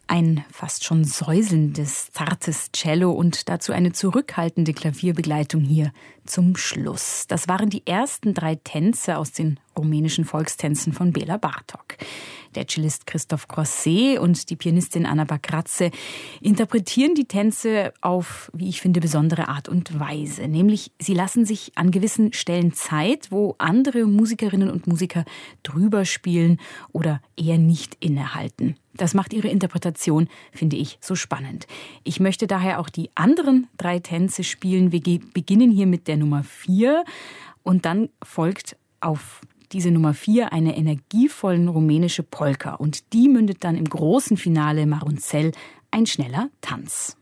Ein fast schon säuselndes, zartes Cello und dazu eine zurückhaltende Klavierbegleitung hier zum Schluss. Das waren die ersten 3 Tänze aus den rumänischen Volkstänzen von Béla Bartók. Der Cellist Christoph Croiset und die Pianistin Anna Bakratze interpretieren die Tänze auf, wie ich finde, besondere Art und Weise. Nämlich, sie lassen sich an gewissen Stellen Zeit, wo andere Musikerinnen und Musiker drüber spielen oder eher nicht innehalten. Das macht ihre Interpretation, finde ich, so spannend. Ich möchte daher auch die anderen 3 Tänze spielen. Wir beginnen hier mit der Nummer 4 und dann folgt auf diese Nummer 4 eine energievollen rumänische Polka und die mündet dann im großen Finale Maruncel, ein schneller Tanz.